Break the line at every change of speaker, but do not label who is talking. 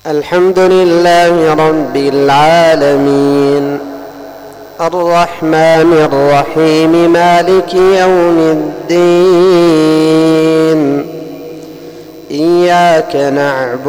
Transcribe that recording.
الحمد لله رب العالمين الرحمن الرحيم مالك يوم الدين إياك نعبد